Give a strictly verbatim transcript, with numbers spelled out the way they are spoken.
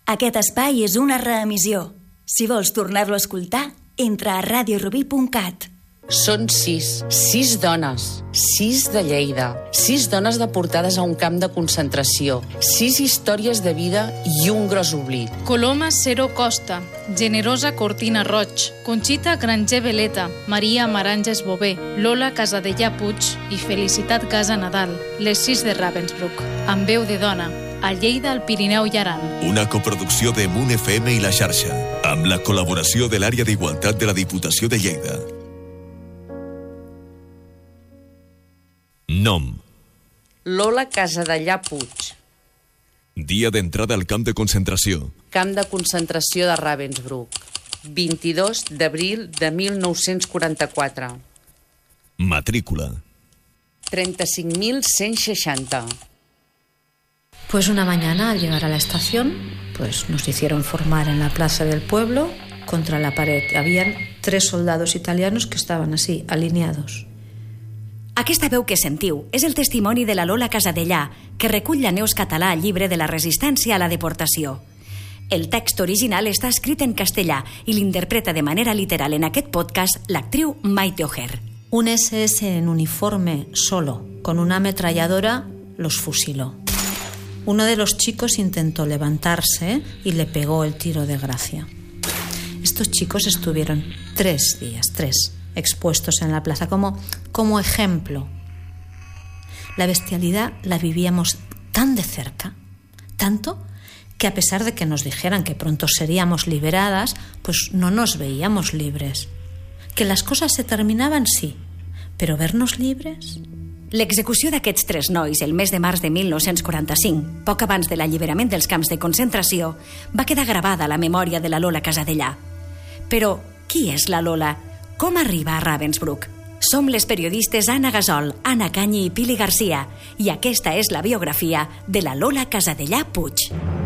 Aquest espai és una reemissió. Si vols tornar-lo a escoltar, entra a radio rubí punt cat. Són sis, sis dones, sis de Lleida, sis dones deportades a un camp de concentració, sis històries de vida i un gros oblit. Coloma Cero Costa, Generosa Cortina Roig, Conxita Granger Veleta, Maria Maranges Bové, Lola Casadellà Puig i Felicitat Casa Nadal, les sis de Ravensbrück, amb veu de dona, a Lleida, al Pirineu i Aran. Una coproducció de Moon F M i La Xarxa, amb la col·laboració de l'Àrea d'Igualtat de la Diputació de Lleida. Nom: Lola Casadellà Puig. Dia d'entrada al camp de concentració. Camp de concentració de Ravensbrück, vint-i-dos d'abril de mil nou-cents quaranta-quatre. Matrícula: treinta-cinc mil cent seixanta. Pues una mañana, al llegar a la estación, pues nos hicieron formar en la plaza del pueblo contra la pared. Habían tres soldados italianos que estaban así, alineados. Aquesta veu que sentiu és el testimoni de la Lola Casadellà, que recull la Neus Català al llibre de la resistència a la deportació. El text original està escrit en castellà i l'interpreta de manera literal en aquest podcast l'actriu Maite Ojer. Un ese ese en uniforme solo, con una ametralladora, los fusiló. Uno de los chicos intentó levantarse y le pegó el tiro de gracia. Estos chicos estuvieron tres días, tres, expuestos en la plaza como, como ejemplo. La bestialidad la vivíamos tan de cerca, tanto que a pesar de que nos dijeran que pronto seríamos liberadas, pues no nos veíamos libres. Que las cosas se terminaban, sí, pero vernos libres... L'execució d'aquests tres nois el mes de març de mil nou-cents quaranta-cinc, poc abans de l'alliberament dels camps de concentració, va quedar gravada a la memòria de la Lola Casadellà. Però qui és la Lola? Com arriba a Ravensbrück? Som les periodistes Anna Gasol, Anna Canyi i Pili Garcia, i aquesta és la biografia de la Lola Casadellà Puig.